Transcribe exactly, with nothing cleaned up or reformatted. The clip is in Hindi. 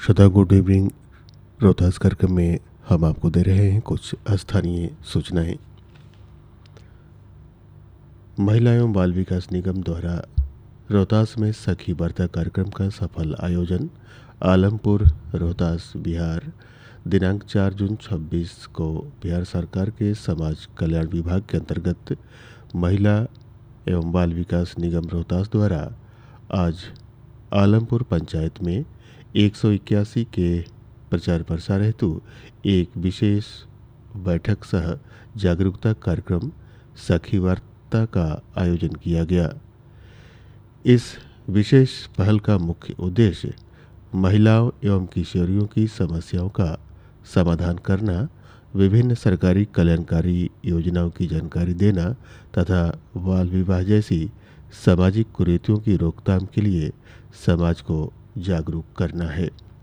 श्रोता गुड इवनिंग। रोहतास कार्यक्रम में हम आपको दे रहे हैं कुछ स्थानीय सूचनाएं। महिला एवं बाल विकास निगम द्वारा रोहतास में सखी वार्ता कार्यक्रम का सफल आयोजन आलमपुर रोहतास बिहार दिनांक चार जून छब्बीस को बिहार सरकार के समाज कल्याण विभाग के अंतर्गत महिला एवं बाल विकास निगम रोहतास द्वारा आज आलमपुर पंचायत में एक सौ इक्यासी के प्रचार प्रसार हेतु एक विशेष बैठक सह जागरूकता कार्यक्रम सखी वार्ता का आयोजन किया गया। इस विशेष पहल का मुख्य उद्देश्य महिलाओं एवं किशोरियों की समस्याओं का समाधान करना, विभिन्न सरकारी कल्याणकारी योजनाओं की जानकारी देना तथा बाल विवाह जैसी सामाजिक कुरीतियों की रोकथाम के लिए समाज को जागरूक करना है।